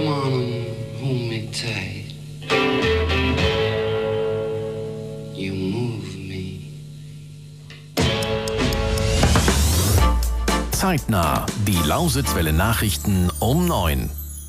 Come on and hold me tight. You move me. Zeitnah, die Lausitzwelle Nachrichten um 9.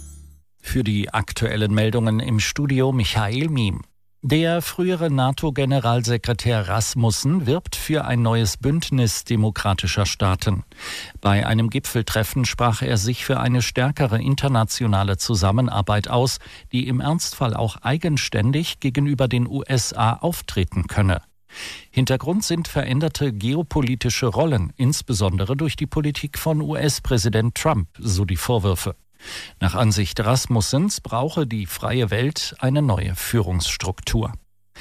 Für die aktuellen Meldungen im Studio Michael Miem. Der frühere NATO-Generalsekretär Rasmussen wirbt für ein neues Bündnis demokratischer Staaten. Bei einem Gipfeltreffen sprach er sich für eine stärkere internationale Zusammenarbeit aus, die im Ernstfall auch eigenständig gegenüber den USA auftreten könne. Hintergrund sind veränderte geopolitische Rollen, insbesondere durch die Politik von US-Präsident Trump, so die Vorwürfe. Nach Ansicht Rasmussens brauche die freie Welt eine neue Führungsstruktur.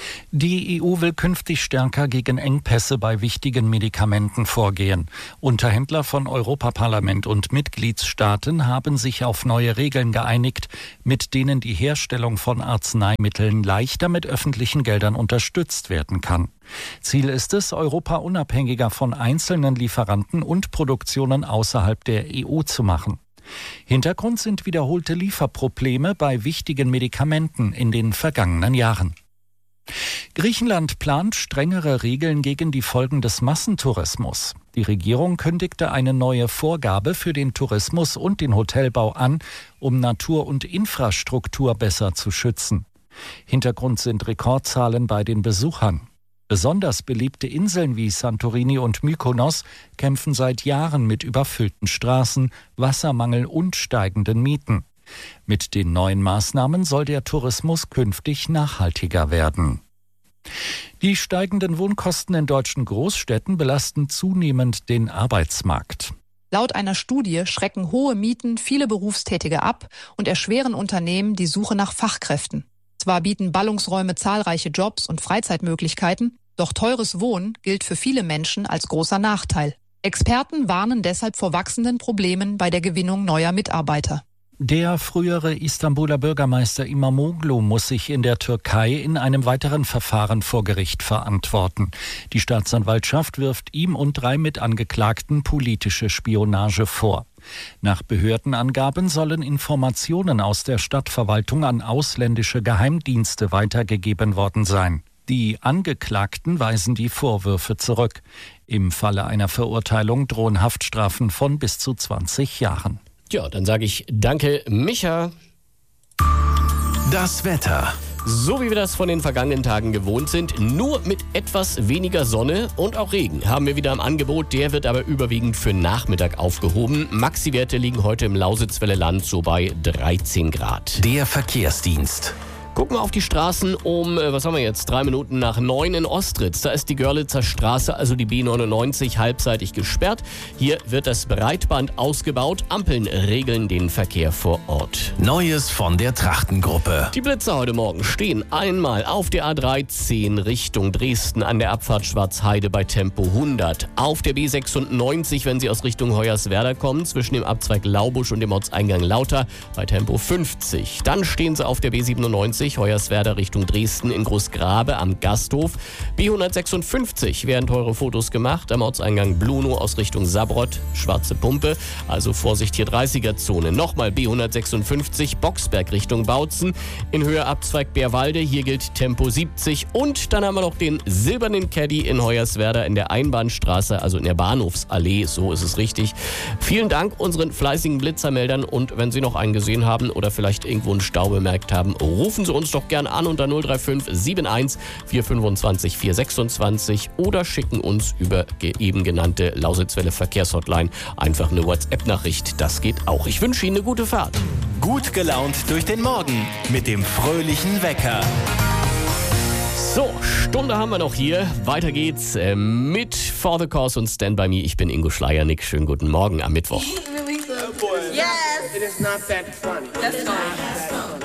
Die EU will künftig stärker gegen Engpässe bei wichtigen Medikamenten vorgehen. Unterhändler von Europaparlament und Mitgliedstaaten haben sich auf neue Regeln geeinigt, mit denen die Herstellung von Arzneimitteln leichter mit öffentlichen Geldern unterstützt werden kann. Ziel ist es, Europa unabhängiger von einzelnen Lieferanten und Produktionen außerhalb der EU zu machen. Hintergrund sind wiederholte Lieferprobleme bei wichtigen Medikamenten in den vergangenen Jahren. Griechenland plant strengere Regeln gegen die Folgen des Massentourismus. Die Regierung kündigte eine neue Vorgabe für den Tourismus und den Hotelbau an, um Natur und Infrastruktur besser zu schützen. Hintergrund sind Rekordzahlen bei den Besuchern. Besonders beliebte Inseln wie Santorini und Mykonos kämpfen seit Jahren mit überfüllten Straßen, Wassermangel und steigenden Mieten. Mit den neuen Maßnahmen soll der Tourismus künftig nachhaltiger werden. Die steigenden Wohnkosten in deutschen Großstädten belasten zunehmend den Arbeitsmarkt. Laut einer Studie schrecken hohe Mieten viele Berufstätige ab und erschweren Unternehmen die Suche nach Fachkräften. Zwar bieten Ballungsräume zahlreiche Jobs und Freizeitmöglichkeiten, doch teures Wohnen gilt für viele Menschen als großer Nachteil. Experten warnen deshalb vor wachsenden Problemen bei der Gewinnung neuer Mitarbeiter. Der frühere Istanbuler Bürgermeister Imamoglu muss sich in der Türkei in einem weiteren Verfahren vor Gericht verantworten. Die Staatsanwaltschaft wirft ihm und 3 Mitangeklagten politische Spionage vor. Nach Behördenangaben sollen Informationen aus der Stadtverwaltung an ausländische Geheimdienste weitergegeben worden sein. Die Angeklagten weisen die Vorwürfe zurück. Im Falle einer Verurteilung drohen Haftstrafen von bis zu 20 Jahren. Ja, dann sage ich danke, Micha. Das Wetter. So wie wir das von den vergangenen Tagen gewohnt sind, nur mit etwas weniger Sonne und auch Regen haben wir wieder im Angebot. Der wird aber überwiegend für Nachmittag aufgehoben. Maxi-Werte liegen heute im Lausitzwelle Land so bei 13 Grad. Der Verkehrsdienst. Gucken wir auf die Straßen um, 3 Minuten nach 9 in Ostritz. Da ist die Görlitzer Straße, also die B99, halbseitig gesperrt. Hier wird das Breitband ausgebaut. Ampeln regeln den Verkehr vor Ort. Neues von der Trachtengruppe. Die Blitzer heute Morgen stehen einmal auf der A13 Richtung Dresden an der Abfahrt Schwarzheide bei Tempo 100. Auf der B96, wenn Sie aus Richtung Hoyerswerda kommen, zwischen dem Abzweig Laubusch und dem Ortseingang Lauter bei Tempo 50. Dann stehen Sie auf der B97 Hoyerswerda Richtung Dresden in Großgrabe am Gasthof. B156 werden teure Fotos gemacht am Ortseingang Blunow aus Richtung Sabrott, Schwarze Pumpe. Also Vorsicht hier 30er-Zone. Nochmal B156 Boxberg Richtung Bautzen in Höhe Abzweig Bärwalde. Hier gilt Tempo 70. Und dann haben wir noch den silbernen Caddy in Hoyerswerda in der Einbahnstraße, also in der Bahnhofsallee. So ist es richtig. Vielen Dank unseren fleißigen Blitzermeldern. Und wenn Sie noch einen gesehen haben oder vielleicht irgendwo einen Stau bemerkt haben, rufen Sie uns doch gern an unter 035 71 425 426 oder schicken uns über eben genannte Lausitzwelle Verkehrshotline einfach eine WhatsApp-Nachricht. Das geht auch. Ich wünsche Ihnen eine gute Fahrt. Gut gelaunt durch den Morgen mit dem fröhlichen Wecker. So, Stunde haben wir noch hier. Weiter geht's mit For the Cause und Stand By Me. Ich bin Ingo Schleiernick. Schönen guten Morgen am Mittwoch. Yes! It is not that funny. That's fine.